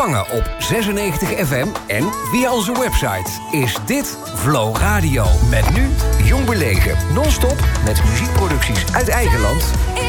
ontvangen op 96 FM en via onze website. Is dit Flow Radio. Met nu Jong Belegen. Non-stop met muziekproducties uit eigen land